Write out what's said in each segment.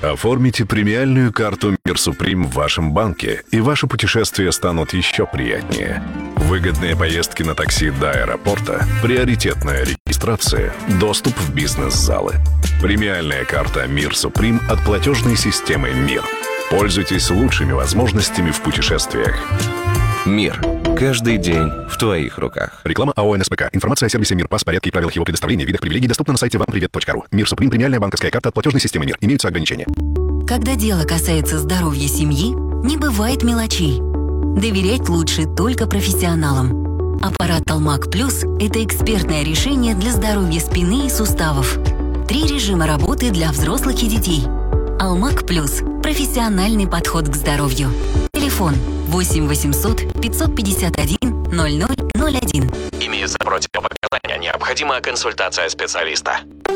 Оформите премиальную карту «Мир Суприм» в вашем банке, и ваши путешествия станут еще приятнее. Выгодные поездки на такси до аэропорта, приоритетная регистрация, доступ в бизнес-залы. Премиальная карта «Мир Суприм» от платежной системы «Мир». Пользуйтесь лучшими возможностями в путешествиях. Мир. Каждый день в твоих руках. Реклама АО «НСПК». Информация о сервисе «Мир», порядке и правилах его предоставления, видах привилегий доступна на сайте вампривет.ру. «Мир Суприм» – премиальная банковская карта от платежной системы «Мир». Имеются ограничения. Когда дело касается здоровья семьи, не бывает мелочей. Доверять лучше только профессионалам. Аппарат Алмак Плюс – это экспертное решение для здоровья спины и суставов. 3 режима работы для взрослых и детей. Алмак Плюс – профессиональный подход к здоровью. Телефон 8 800 551 0001. Имеется противопоказания, необходима консультация специалиста.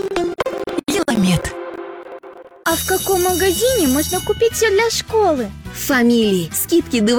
Еломед. А в каком магазине можно купить все для школы? В Фамилии. Скидки до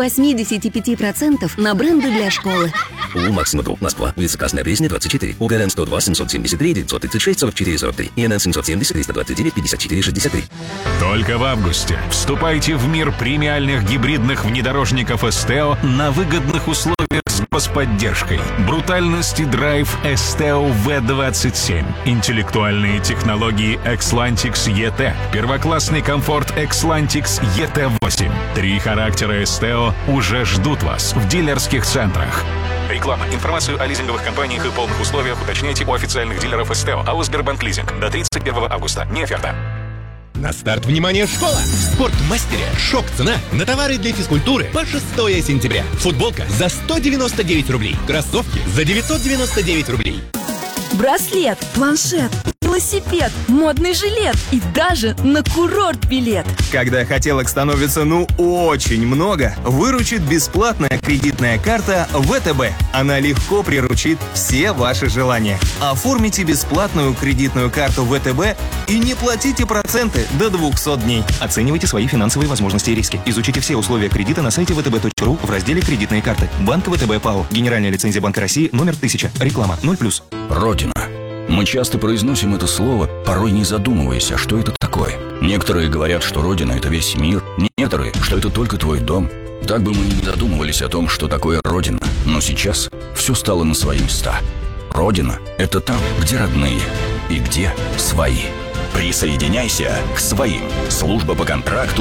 85% на бренды для школы. Макс Мотор, Москва. Улица Красная Пресня, 24. УГРН 102 773 936 44 43. ИНН 770 329 54 63. Только в августе вступайте в мир премиальных гибридных внедорожников Esteo на выгодных условиях с господдержкой. Брутальность и драйв Esteo V27. Интеллектуальные технологии Xlantix ET. Первоклассный комфорт Xlantix ET8. 3 характера Esteo уже ждут вас в дилерских центрах. Реклама. Информацию о лизинговых компаниях и полных условиях уточняйте у официальных дилеров Esteo. АО «Сбербанк Лизинг». До 31 августа. Не оферта. На старт, внимание, школа! В Спортмастере шок-цена на товары для физкультуры по 6 сентября. Футболка за 199 рублей. Кроссовки за 999 рублей. Браслет, планшет, велосипед, модный жилет и даже на курорт билет. Когда хотелок становится очень много, выручит бесплатная кредитная карта ВТБ. Она легко приручит все ваши желания. Оформите бесплатную кредитную карту ВТБ и не платите проценты до 200 дней. Оценивайте свои финансовые возможности и риски. Изучите все условия кредита на сайте vtb.ru в разделе «Кредитные карты». Банк ВТБ ПАО. Генеральная лицензия Банка России номер 1000. Реклама 0+. Родина. Мы часто произносим это слово, порой не задумываясь, а что это такое. Некоторые говорят, что Родина – это весь мир, некоторые, что это только твой дом. Так бы мы не задумывались о том, что такое Родина. Но сейчас все стало на свои места. Родина – это там, где родные и где свои. Присоединяйся к своим. Служба по контракту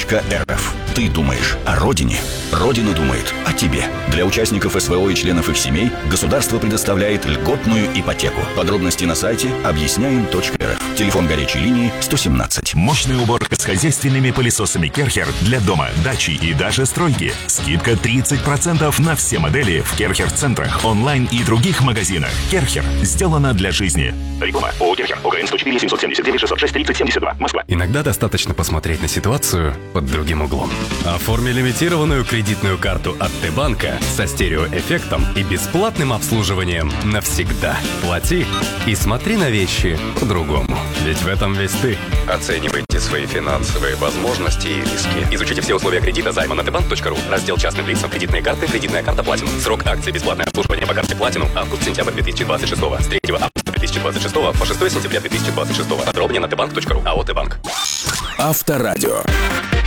.рф. Ты думаешь о родине, Родина думает о тебе. Для участников СВО и членов их семей государство предоставляет льготную ипотеку. Подробности на сайте объясняем.рф. Телефон горячей линии 117. Мощная уборка с хозяйственными пылесосами Керхер для дома, дачи и даже стройки. Скидка 30% на все модели в Керхер-центрах, онлайн и других магазинах. Керхер. Сделано для жизни. Реклама. ООО «Керхер». УГРН 104 779 606 30 72. Москва. Иногда достаточно посмотреть на ситуацию под другим углом. Оформи лимитированную кредитную карту от Т-банка со стереоэффектом и бесплатным обслуживанием навсегда. Плати и смотри на вещи по-другому. Ведь в этом весь ты. Оценивайте свои финансовые возможности и риски. Изучите все условия кредита займа на tbank.ru. Раздел частным лицам кредитные карты, кредитная карта Platinum. Срок акции бесплатное обслуживание по карте Platinum август-сентябрь 2026. С 3 августа 2026 по 6 сентября 2026. Подробнее на tbank.ru. АО «Т-банк». Авторадио.